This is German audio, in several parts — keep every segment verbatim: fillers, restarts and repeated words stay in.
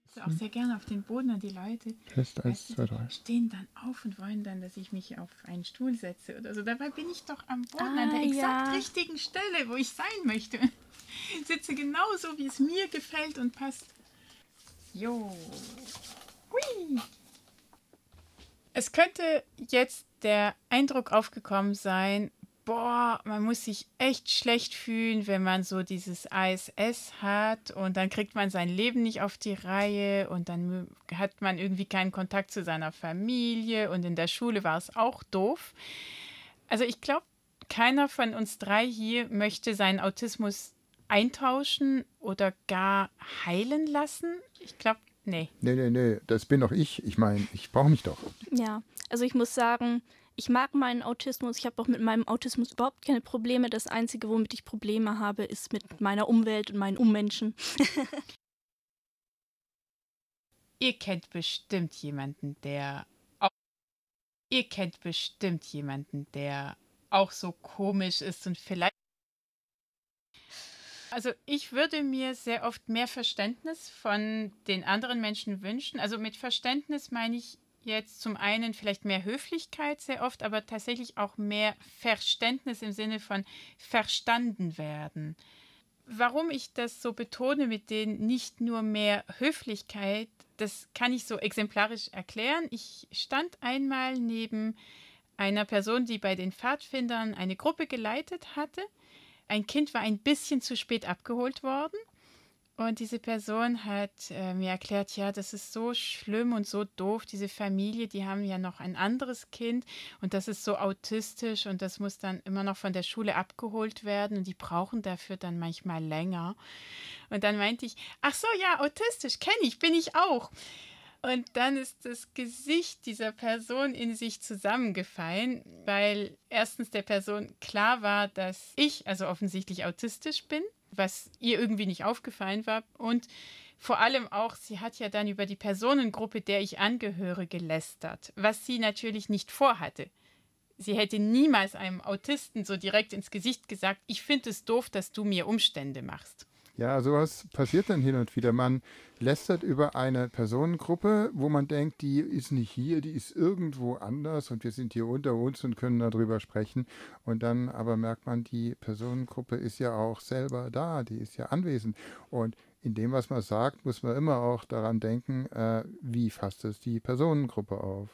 So auch sehr gerne auf den Boden und die Leute Fest eins, weißt du, zwei, die drei. stehen dann auf und wollen dann, dass ich mich auf einen Stuhl setze oder so. Dabei bin ich doch am Boden an Ah, der exakt ja. richtigen Stelle, wo ich sein möchte. Sitze genauso, wie es mir gefällt und passt. Jo. Hui. Es könnte jetzt der Eindruck aufgekommen sein, boah, man muss sich echt schlecht fühlen, wenn man so dieses A S S hat und dann kriegt man sein Leben nicht auf die Reihe und dann hat man irgendwie keinen Kontakt zu seiner Familie und in der Schule war es auch doof. Also ich glaube, keiner von uns drei hier möchte seinen Autismus eintauschen oder gar heilen lassen. Ich glaube, nee. Nee, nee, nee, das bin doch ich. Ich meine, ich brauche mich doch. Ja, also ich muss sagen, ich mag meinen Autismus. Ich habe auch mit meinem Autismus überhaupt keine Probleme. Das Einzige, womit ich Probleme habe, ist mit meiner Umwelt und meinen Ummenschen. Ihr kennt bestimmt jemanden, der auch, ihr kennt bestimmt jemanden, der auch so komisch ist und vielleicht. Also ich würde mir sehr oft mehr Verständnis von den anderen Menschen wünschen. Also mit Verständnis meine ich jetzt zum einen vielleicht mehr Höflichkeit sehr oft, aber tatsächlich auch mehr Verständnis im Sinne von verstanden werden. Warum ich das so betone mit den nicht nur mehr Höflichkeit, das kann ich so exemplarisch erklären. Ich stand einmal neben einer Person, die bei den Pfadfindern eine Gruppe geleitet hatte. Ein Kind war ein bisschen zu spät abgeholt worden und diese Person hat äh, mir erklärt, ja, das ist so schlimm und so doof, diese Familie, die haben ja noch ein anderes Kind und das ist so autistisch und das muss dann immer noch von der Schule abgeholt werden und die brauchen dafür dann manchmal länger. Und dann meinte ich, ach so, ja, autistisch, kenne ich, bin ich auch. Und dann ist das Gesicht dieser Person in sich zusammengefallen, weil erstens der Person klar war, dass ich also offensichtlich autistisch bin, was ihr irgendwie nicht aufgefallen war. Und vor allem auch, sie hat ja dann über die Personengruppe, der ich angehöre, gelästert, was sie natürlich nicht vorhatte. Sie hätte niemals einem Autisten so direkt ins Gesicht gesagt, ich finde es doof, dass du mir Umstände machst. Ja, sowas passiert dann hin und wieder. Man lästert über eine Personengruppe, wo man denkt, die ist nicht hier, die ist irgendwo anders und wir sind hier unter uns und können darüber sprechen. Und dann aber merkt man, die Personengruppe ist ja auch selber da, die ist ja anwesend. Und in dem, was man sagt, muss man immer auch daran denken, äh, wie fasst es die Personengruppe auf.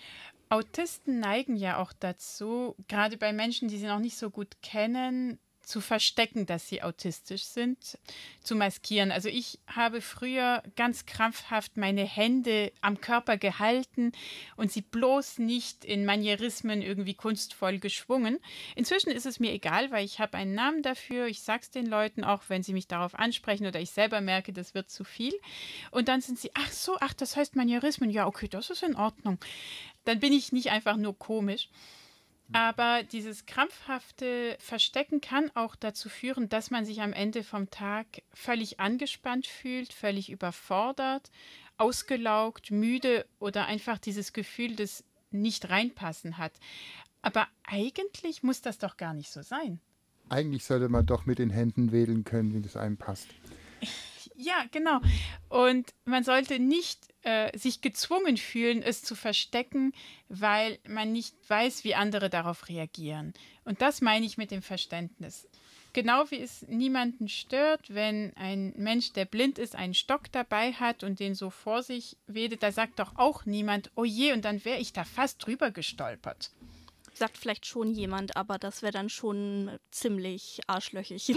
Autisten neigen ja auch dazu, gerade bei Menschen, die sie noch nicht so gut kennen, zu verstecken, dass sie autistisch sind, zu maskieren. Also ich habe früher ganz krampfhaft meine Hände am Körper gehalten und sie bloß nicht in Manierismen irgendwie kunstvoll geschwungen. Inzwischen ist es mir egal, weil ich habe einen Namen dafür. Ich sage es den Leuten auch, wenn sie mich darauf ansprechen oder ich selber merke, das wird zu viel. Und dann sind sie, ach so, ach, das heißt Manierismen. Ja, okay, das ist in Ordnung. Dann bin ich nicht einfach nur komisch. Aber dieses krampfhafte Verstecken kann auch dazu führen, dass man sich am Ende vom Tag völlig angespannt fühlt, völlig überfordert, ausgelaugt, müde oder einfach dieses Gefühl des Nicht-Reinpassen hat. Aber eigentlich muss das doch gar nicht so sein. Eigentlich sollte man doch mit den Händen wedeln können, wie das einem passt. Ja, genau. Und man sollte nicht äh, sich gezwungen fühlen, es zu verstecken, weil man nicht weiß, wie andere darauf reagieren. Und das meine ich mit dem Verständnis. Genau wie es niemanden stört, wenn ein Mensch, der blind ist, einen Stock dabei hat und den so vor sich wedelt, da sagt doch auch niemand, oh je, und dann wäre ich da fast drüber gestolpert. Sagt vielleicht schon jemand, aber das wäre dann schon ziemlich arschlöchig.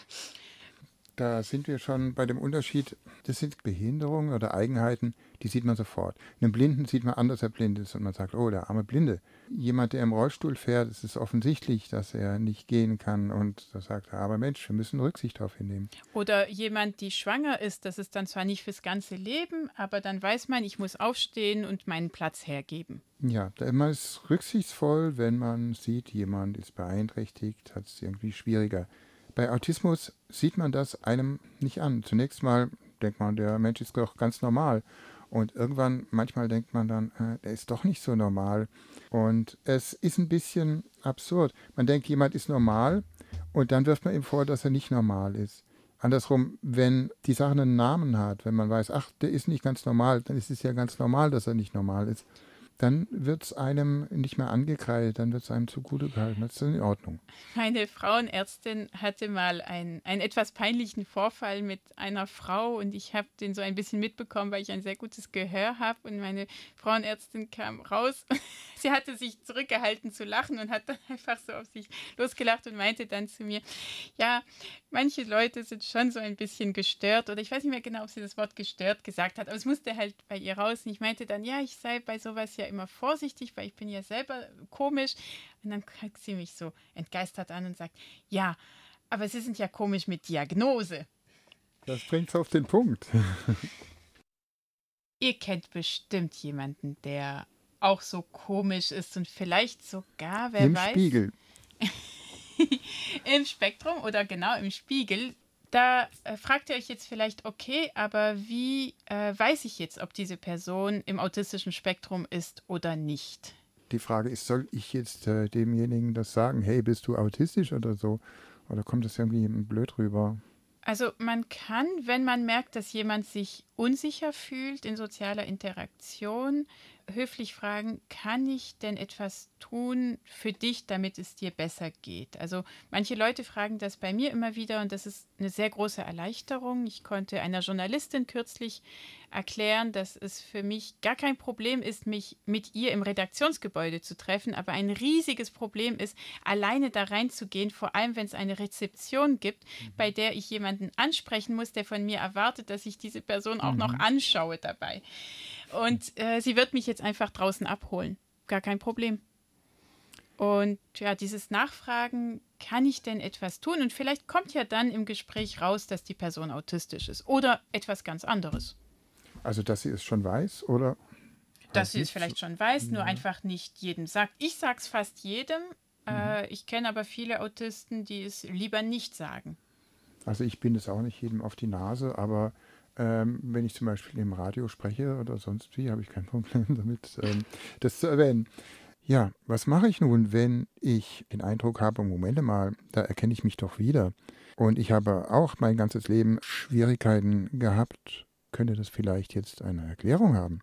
Da sind wir schon bei dem Unterschied, das sind Behinderungen oder Eigenheiten, die sieht man sofort. Einen Blinden sieht man an, dass er blind ist und man sagt, oh, der arme Blinde. Jemand, der im Rollstuhl fährt, es ist offensichtlich, dass er nicht gehen kann und da sagt er, aber Mensch, wir müssen Rücksicht darauf hinnehmen. Oder jemand, die schwanger ist, das ist dann zwar nicht fürs ganze Leben, aber dann weiß man, ich muss aufstehen und meinen Platz hergeben. Ja, man ist rücksichtsvoll, wenn man sieht, jemand ist beeinträchtigt, hat es irgendwie schwieriger. Bei Autismus sieht man das einem nicht an. Zunächst mal denkt man, der Mensch ist doch ganz normal. Und irgendwann, manchmal denkt man dann, äh, der ist doch nicht so normal. Und es ist ein bisschen absurd. Man denkt, jemand ist normal und dann wirft man ihm vor, dass er nicht normal ist. Andersrum, wenn die Sache einen Namen hat, wenn man weiß, ach, der ist nicht ganz normal, dann ist es ja ganz normal, dass er nicht normal ist, dann wird es einem nicht mehr angekreidet, dann wird es einem zugute gehalten. Das ist in Ordnung. Meine Frauenärztin hatte mal ein, einen etwas peinlichen Vorfall mit einer Frau und ich habe den so ein bisschen mitbekommen, weil ich ein sehr gutes Gehör habe und meine Frauenärztin kam raus. Sie hatte sich zurückgehalten zu lachen und hat dann einfach so auf sich losgelacht und meinte dann zu mir, ja, manche Leute sind schon so ein bisschen gestört oder ich weiß nicht mehr genau, ob sie das Wort gestört gesagt hat, aber es musste halt bei ihr raus und ich meinte dann, ja, ich sei bei sowas ja immer vorsichtig, weil ich bin ja selber komisch. Und dann guckt sie mich so entgeistert an und sagt, ja, aber Sie sind ja komisch mit Diagnose. Das bringt es auf den Punkt. Ihr kennt bestimmt jemanden, der auch so komisch ist und vielleicht sogar, wer Im weiß, Spiegel. im Spektrum oder genau im Spiegel. Da äh, fragt ihr euch jetzt vielleicht, okay, aber wie äh, weiß ich jetzt, ob diese Person im autistischen Spektrum ist oder nicht? Die Frage ist, soll ich jetzt äh, demjenigen das sagen, hey, bist du autistisch oder so? Oder kommt das irgendwie blöd rüber? Also man kann, wenn man merkt, dass jemand sich unsicher fühlt in sozialer Interaktion, höflich fragen, kann ich denn etwas tun für dich, damit es dir besser geht? Also manche Leute fragen das bei mir immer wieder und das ist eine sehr große Erleichterung. Ich konnte einer Journalistin kürzlich erklären, dass es für mich gar kein Problem ist, mich mit ihr im Redaktionsgebäude zu treffen, aber ein riesiges Problem ist, alleine da reinzugehen, vor allem wenn es eine Rezeption gibt, mhm. bei der ich jemanden ansprechen muss, der von mir erwartet, dass ich diese Person auch mhm. noch anschaue dabei. Und äh, sie wird mich jetzt einfach draußen abholen. Gar kein Problem. Und ja, dieses Nachfragen, kann ich denn etwas tun? Und vielleicht kommt ja dann im Gespräch raus, dass die Person autistisch ist oder etwas ganz anderes. Also, dass sie es schon weiß, oder? Dass sie es vielleicht schon weiß, ja. Nur einfach nicht jedem sagt. Ich sage es fast jedem. Mhm. Äh, ich kenne aber viele Autisten, die es lieber nicht sagen. Also ich bin es auch nicht jedem auf die Nase, aber ähm, wenn ich zum Beispiel im Radio spreche oder sonst wie, habe ich kein Problem damit, ähm, das zu erwähnen. Ja, was mache ich nun, wenn ich den Eindruck habe, Moment mal, da erkenne ich mich doch wieder. Und ich habe auch mein ganzes Leben Schwierigkeiten gehabt. Könnte das vielleicht jetzt eine Erklärung haben?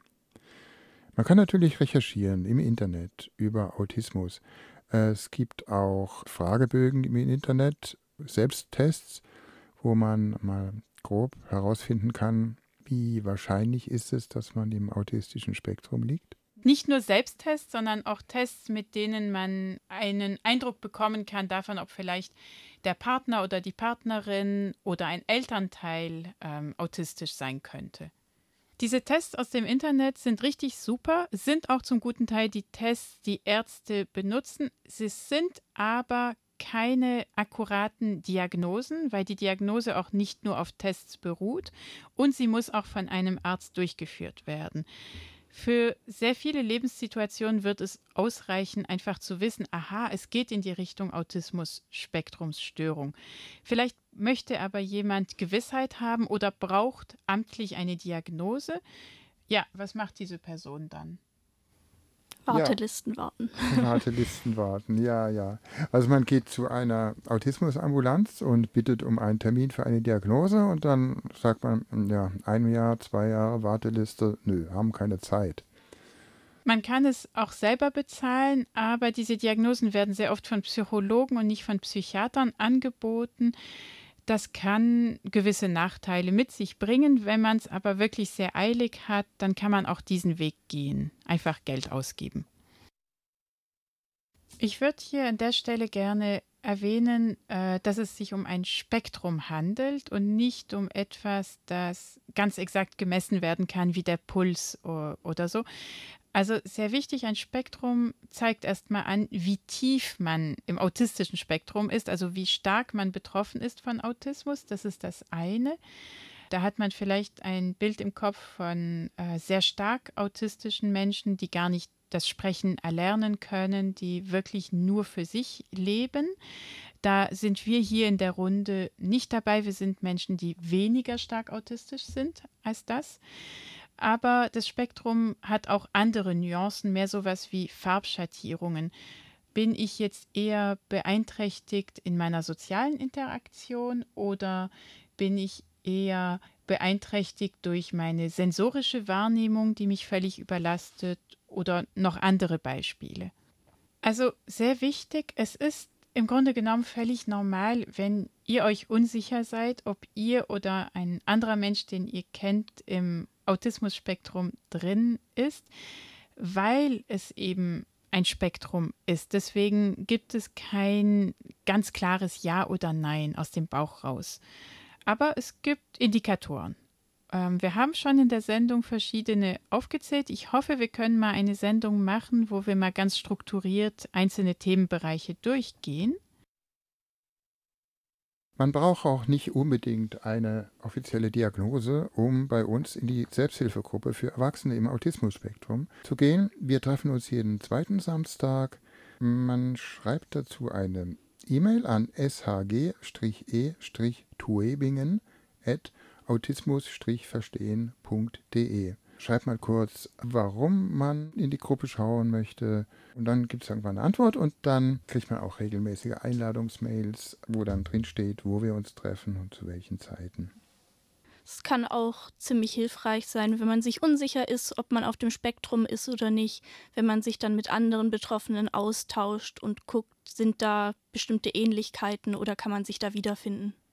Man kann natürlich recherchieren im Internet über Autismus. Es gibt auch Fragebögen im Internet, Selbsttests, wo man mal grob herausfinden kann, wie wahrscheinlich ist es, dass man im autistischen Spektrum liegt. Nicht nur Selbsttests, sondern auch Tests, mit denen man einen Eindruck bekommen kann davon, ob vielleicht der Partner oder die Partnerin oder ein Elternteil ähm, autistisch sein könnte. Diese Tests aus dem Internet sind richtig super, sind auch zum guten Teil die Tests, die Ärzte benutzen. Sie sind aber keine akkuraten Diagnosen, weil die Diagnose auch nicht nur auf Tests beruht und sie muss auch von einem Arzt durchgeführt werden. Für sehr viele Lebenssituationen wird es ausreichen, einfach zu wissen, aha, es geht in die Richtung Autismus-Spektrumsstörung. Vielleicht möchte aber jemand Gewissheit haben oder braucht amtlich eine Diagnose. Ja, was macht diese Person dann? Wartelisten ja. warten. Wartelisten warten, ja, ja. Also man geht zu einer Autismusambulanz und bittet um einen Termin für eine Diagnose und dann sagt man, ja, ein Jahr, zwei Jahre Warteliste, nö, haben keine Zeit. Man kann es auch selber bezahlen, aber diese Diagnosen werden sehr oft von Psychologen und nicht von Psychiatern angeboten. Das kann gewisse Nachteile mit sich bringen. Wenn man es aber wirklich sehr eilig hat, dann kann man auch diesen Weg gehen. Einfach Geld ausgeben. Ich würde hier an der Stelle gerne erwähnen, äh, dass es sich um ein Spektrum handelt und nicht um etwas, das ganz exakt gemessen werden kann, wie der Puls o- oder so. Also sehr wichtig, ein Spektrum zeigt erstmal an, wie tief man im autistischen Spektrum ist, also wie stark man betroffen ist von Autismus. Das ist das eine. Da hat man vielleicht ein Bild im Kopf von äh, sehr stark autistischen Menschen, die gar nicht das Sprechen erlernen können, die wirklich nur für sich leben. Da sind wir hier in der Runde nicht dabei. Wir sind Menschen, die weniger stark autistisch sind als das. Aber das Spektrum hat auch andere Nuancen, mehr sowas wie Farbschattierungen. Bin ich jetzt eher beeinträchtigt in meiner sozialen Interaktion oder bin ich eher beeinträchtigt durch meine sensorische Wahrnehmung, die mich völlig überlastet oder noch andere Beispiele. Also sehr wichtig, es ist im Grunde genommen völlig normal, wenn ihr euch unsicher seid, ob ihr oder ein anderer Mensch, den ihr kennt, im Autismus-Spektrum drin ist, weil es eben ein Spektrum ist. Deswegen gibt es kein ganz klares Ja oder Nein aus dem Bauch raus. Aber es gibt Indikatoren. Ähm, wir haben schon in der Sendung verschiedene aufgezählt. Ich hoffe, wir können mal eine Sendung machen, wo wir mal ganz strukturiert einzelne Themenbereiche durchgehen. Man braucht auch nicht unbedingt eine offizielle Diagnose, um bei uns in die Selbsthilfegruppe für Erwachsene im Autismus-Spektrum zu gehen. Wir treffen uns jeden zweiten Samstag. Man schreibt dazu eine E-Mail an s h g e tuebingen at autismus verstehen punkt d e. Schreibt mal kurz, warum man in die Gruppe schauen möchte. Und dann gibt es irgendwann eine Antwort und dann kriegt man auch regelmäßige Einladungsmails, wo dann drin steht, wo wir uns treffen und zu welchen Zeiten. Es kann auch ziemlich hilfreich sein, wenn man sich unsicher ist, ob man auf dem Spektrum ist oder nicht, wenn man sich dann mit anderen Betroffenen austauscht und guckt, sind da bestimmte Ähnlichkeiten oder kann man sich da wiederfinden.